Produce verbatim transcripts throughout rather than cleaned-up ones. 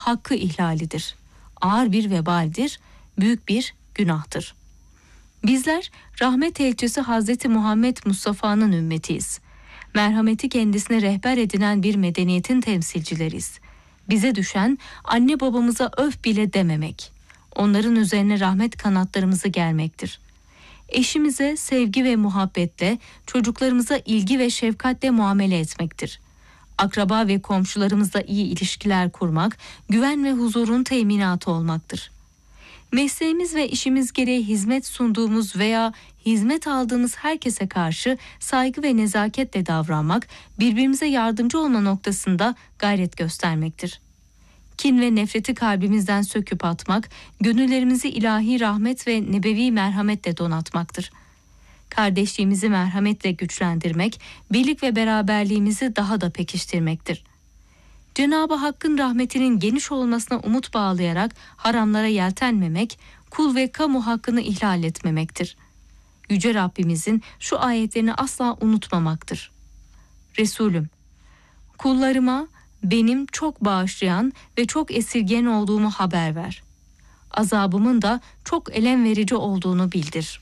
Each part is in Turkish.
hakkı ihlalidir. Ağır bir vebaldir, büyük bir günahtır. Bizler rahmet elçisi Hazreti Muhammed Mustafa'nın ümmetiyiz. Merhameti kendisine rehber edinen bir medeniyetin temsilcileriyiz. Bize düşen anne babamıza öf bile dememek, onların üzerine rahmet kanatlarımızı germektir. Eşimize sevgi ve muhabbetle, çocuklarımıza ilgi ve şefkatle muamele etmektir. Akraba ve komşularımızla iyi ilişkiler kurmak, güven ve huzurun teminatı olmaktır. Mesleğimiz ve işimiz gereği hizmet sunduğumuz veya hizmet aldığımız herkese karşı saygı ve nezaketle davranmak, birbirimize yardımcı olma noktasında gayret göstermektir. Kin ve nefreti kalbimizden söküp atmak, gönüllerimizi ilahi rahmet ve nebevi merhametle donatmaktır. Kardeşliğimizi merhametle güçlendirmek, birlik ve beraberliğimizi daha da pekiştirmektir. Cenab-ı Hakk'ın rahmetinin geniş olmasına umut bağlayarak haramlara yeltenmemek, kul ve kamu hakkını ihlal etmemektir. Yüce Rabbimizin şu ayetlerini asla unutmamaktır. Resulüm, kullarıma benim çok bağışlayan ve çok esirgeyen olduğumu haber ver. Azabımın da çok elem verici olduğunu bildir.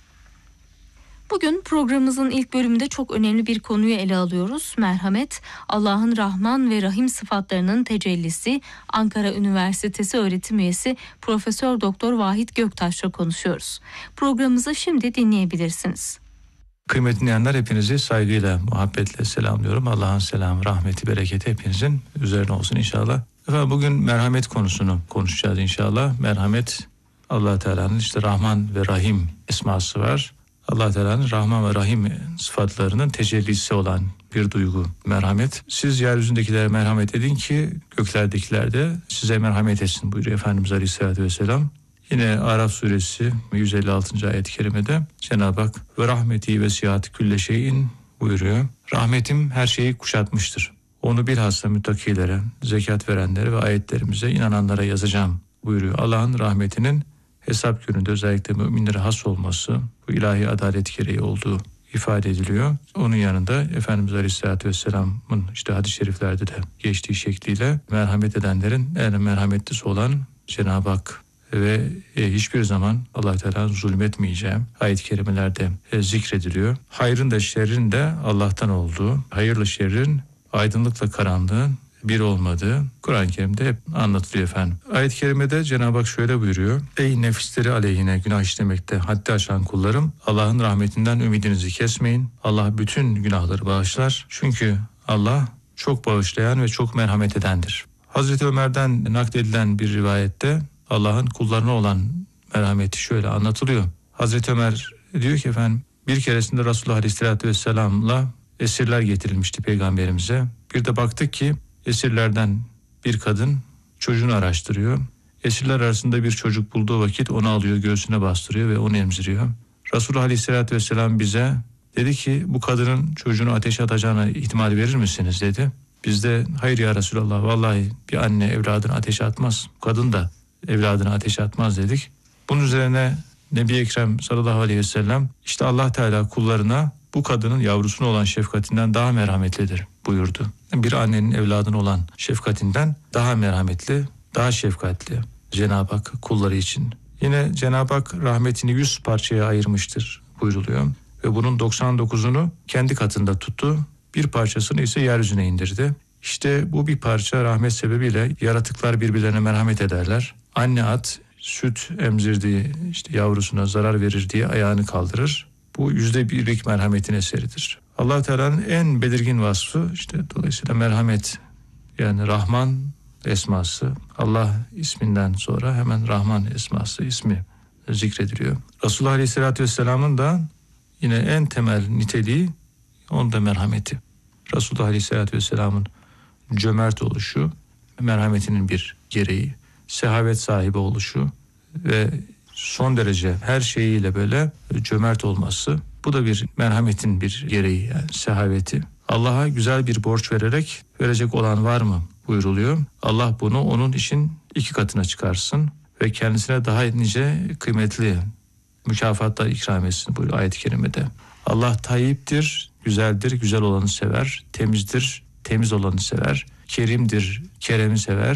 Bugün programımızın ilk bölümünde çok önemli bir konuyu ele alıyoruz. Merhamet, Allah'ın Rahman ve Rahim sıfatlarının tecellisi. Ankara Üniversitesi öğretim üyesi Profesör Doktor Vahit Göktaş'la konuşuyoruz. Programımızı şimdi dinleyebilirsiniz. Kıymetli dinleyenler, hepinizi saygıyla, muhabbetle selamlıyorum. Allah'ın selamı, rahmeti, bereketi hepinizin üzerine olsun inşallah. Efendim, bugün merhamet konusunu konuşacağız inşallah. Merhamet, Allah Teala'nın işte Rahman ve Rahim esması var. Allah Teala'nın Rahman ve Rahim sıfatlarının tecellisi olan bir duygu, merhamet. Siz yeryüzündekilere merhamet edin ki göklerdekiler de size merhamet etsin buyuruyor Efendimiz Aleyhisselatü Vesselam. Yine Araf suresi yüz elli altıncı ayet-i kerimede Cenab-ı Hak ve rahmeti ve siyati külle şeyin buyuruyor. Rahmetim her şeyi kuşatmıştır. Onu bilhassa müttakilere, zekat verenlere ve ayetlerimize inananlara yazacağım buyuruyor. Allah'ın rahmetinin hesap gününde özellikle müminlere has olması, bu ilahi adalet gereği olduğu ifade ediliyor. Onun yanında Efendimiz Aleyhisselatü Vesselam'ın işte hadis-i şeriflerde de geçtiği şekliyle merhamet edenlerin en merhametlisi olan Cenab-ı Hak ve e, hiçbir zaman Allah Teala'nın zulmetmeyeceği ayet-i kerimelerde e, zikrediliyor. Hayrın da şerrin de Allah'tan olduğu, hayırla şerrin, aydınlıkla karanlığın bir olmadığı Kur'an-ı Kerim'de hep anlatılıyor efendim. Ayet-i kerimede Cenab-ı Hak şöyle buyuruyor. Ey nefisleri aleyhine günah işlemekte haddi aşan kullarım, Allah'ın rahmetinden ümidinizi kesmeyin. Allah bütün günahları bağışlar. Çünkü Allah çok bağışlayan ve çok merhamet edendir. Hazreti Ömer'den nakledilen bir rivayette Allah'ın kullarına olan merhameti şöyle anlatılıyor. Hazreti Ömer diyor ki efendim, bir keresinde Resulullah Aleyhisselatü Vesselam'la esirler getirilmişti Peygamberimize. Bir de baktık ki esirlerden bir kadın çocuğunu araştırıyor. Esirler arasında bir çocuk bulduğu vakit onu alıyor, göğsüne bastırıyor ve onu emziriyor. Resulullah Aleyhisselatü Vesselam bize dedi ki bu kadının çocuğunu ateşe atacağına ihtimal verir misiniz dedi. Biz de hayır ya Resulallah, vallahi bir anne evladını ateşe atmaz. Kadın da evladını ateşe atmaz dedik. Bunun üzerine Nebi Ekrem sallallahu aleyhi ve sellem işte Allah Teala kullarına bu kadının yavrusuna olan şefkatinden daha merhametlidir buyurdu. Bir annenin evladına olan şefkatinden daha merhametli, daha şefkatli Cenab-ı Hak kulları için. Yine Cenab-ı Hak rahmetini yüz parçaya ayırmıştır buyruluyor. Ve bunun doksan dokuzunu kendi katında tuttu. Bir parçasını ise yeryüzüne indirdi. İşte bu bir parça rahmet sebebiyle yaratıklar birbirlerine merhamet ederler. Anne at süt emzirdiği işte yavrusuna zarar verir diye ayağını kaldırır. Bu yüzde birlik merhametin eseridir. Allah Teala'nın en belirgin vasfı işte dolayısıyla merhamet, yani Rahman esması. Allah isminden sonra hemen Rahman esması ismi zikrediliyor. Resulullah Aleyhisselatü Vesselam'ın da yine en temel niteliği onun da merhameti. Resulullah Aleyhisselatü Vesselam'ın cömert oluşu, merhametinin bir gereği, sehavet sahibi oluşu ve son derece her şeyiyle böyle cömert olması, bu da bir merhametin bir gereği, yani sehaveti. Allah'a güzel bir borç vererek verecek olan var mı buyruluyor. Allah bunu onun için iki katına çıkarsın ve kendisine daha nice kıymetli mükafatlar ikram etsin buyuruyor ayet-i kerimede. Allah tayyiptir, güzeldir, güzel olanı sever, temizdir, temiz olanı sever, kerimdir, keremi sever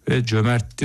ve cömerttir.